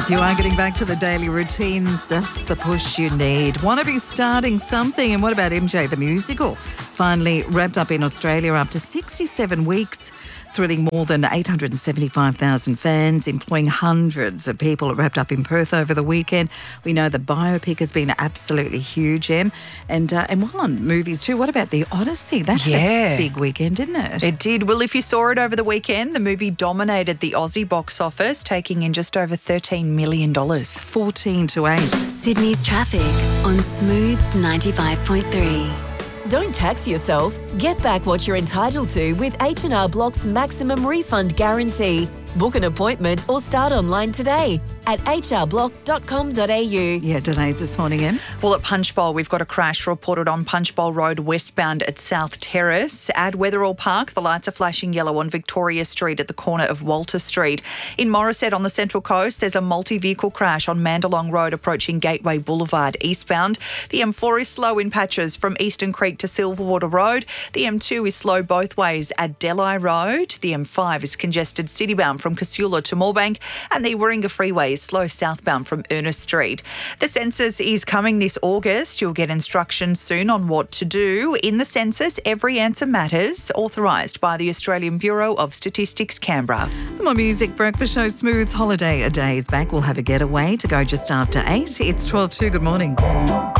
If you are getting back to the daily routine, that's the push you need. Want to be starting something? And what about MJ the Musical? Finally wrapped up in Australia after 67 weeks, thrilling more than 875,000 fans, employing hundreds of people. It wrapped up in Perth over the weekend. We know the biopic has been absolutely huge, Em. And while on movies too, what about The Odyssey? That had a big weekend, didn't it? It did. Well, if you saw it over the weekend, the movie dominated the Aussie box office, taking in just over $13 million. 14-8. Sydney's traffic on Smooth 95.3. Don't tax yourself. Get back what you're entitled to with H&R Block's maximum refund guarantee. Book an appointment or start online today at hrblock.com.au. Yeah, delays this morning, Em. Well, at Punchbowl, we've got a crash reported on Punchbowl Road westbound at South Terrace. At Wetherall Park, the lights are flashing yellow on Victoria Street at the corner of Walter Street. In Morisset on the Central Coast, there's a multi-vehicle crash on Mandalong Road approaching Gateway Boulevard eastbound. The M4 is slow in patches from Eastern Creek to Silverwater Road. The M2 is slow both ways at Delhi Road. The M5 is congested citybound from Casula to Moorebank, and the Warringah Freeway is slow southbound from Ernest Street. The census is coming this August. You'll get instructions soon on what to do. In the census, every answer matters, authorised by the Australian Bureau of Statistics, Canberra. The More Music Breakfast Show, Smooth's holiday a day is back. We'll have a getaway to go just after 8. It's 12:02. Good morning.